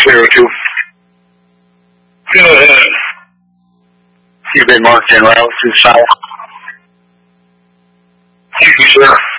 602. Go ahead. You've been marked in route to south. Thank you, sir.